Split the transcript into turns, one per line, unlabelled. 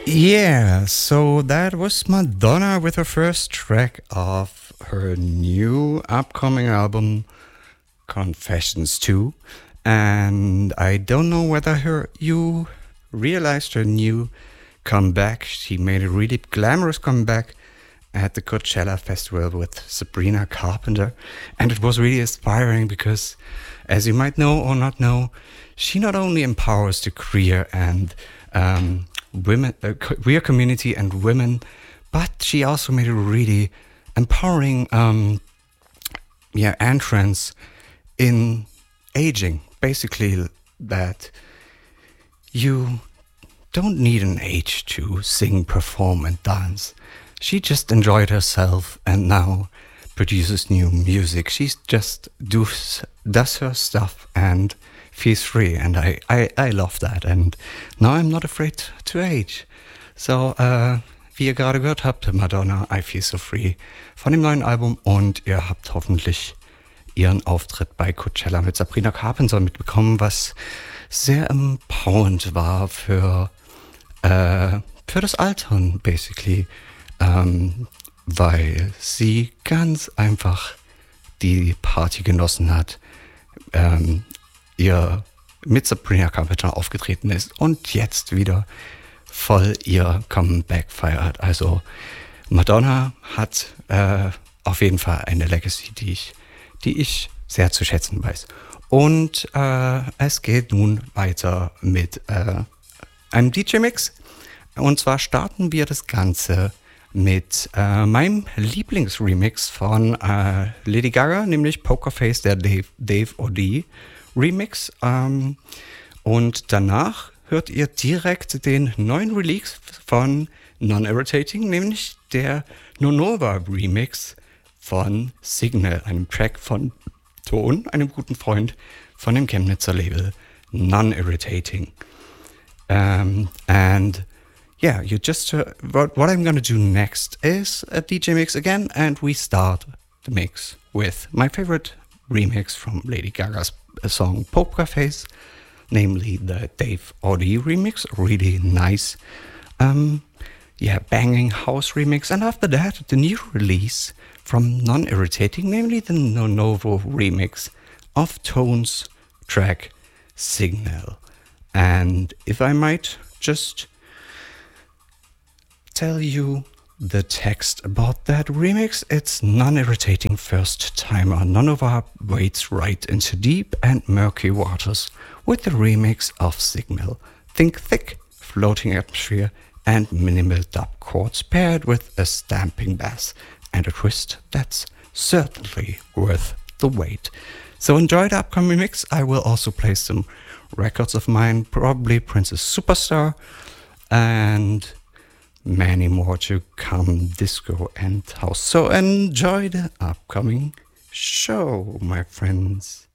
Yeah, so that was Madonna with her first track of her new upcoming album, Confessions 2. And I don't know whether you realized her new comeback. She made a really glamorous comeback at the Coachella Festival with Sabrina Carpenter. And it was really inspiring because, as you might know or not know, she not only empowers the queer and queer community and women, but she also made a really empowering entrance in aging. Basically, that you don't need an age to sing, perform, and dance. She just enjoyed herself and now produces new music. She just does her stuff and feels free, and I love that. And now I'm not afraid to age. So, wie ihr gerade gehört habt, Madonna, I Feel So Free von dem neuen Album, und ihr habt hoffentlich ihren Auftritt bei Coachella mit Sabrina Carpenter mitbekommen, was sehr empowernd war für das Altern, basically, weil sie ganz einfach die Party genossen hat, ihr mit Sabrina Carpenter aufgetreten ist und jetzt wieder voll ihr Comeback feiert. Also Madonna hat auf jeden Fall eine Legacy, die ich sehr zu schätzen weiß. Und es geht nun weiter mit einem DJ-Mix. Und zwar starten wir das Ganze mit meinem Lieblingsremix von Lady Gaga, nämlich Pokerface, der Dave O.D. Remix. Und danach hört ihr direkt den neuen Release von Non-Irritating, nämlich der Nonova Remix von Signal, einem Track von Ton, einem guten Freund von dem Chemnitzer Label Non-Irritating. And yeah, you just what I'm gonna do next is a DJ mix again, and we start the mix with my favorite remix from Lady Gaga's song Poker Face, namely the Dave O.D. remix, really nice, banging house remix. And after that, the new release from Non-Irritating, namely the Novo remix of Tone's track Signal. And if I might just tell you the text about that remix, it's Non-Irritating first timer. Nonova wades right into deep and murky waters with the remix of Signal. Think thick, floating atmosphere and minimal dub chords paired with a stamping bass and a twist that's certainly worth the wait. So enjoy the upcoming mix. I will also play some records of mine, probably Princess Superstar, and many more to come, disco and house. So enjoy the upcoming show, my friends.